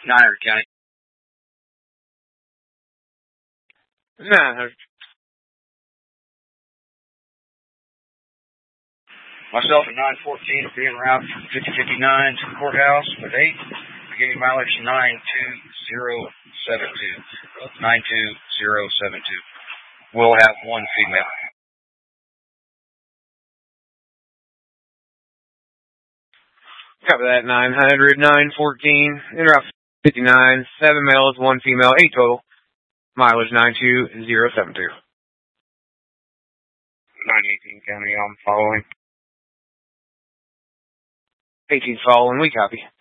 900 County. 900. Myself at 914 will be en route from 5059 to the courthouse with 8. Beginning mileage 92072. 92072. We'll have one female. Copy that. 900, 914, en route 59, 7 males, 1 female, 8 total. Mileage 92072. 918 County, I'm following. 18's following, we copy.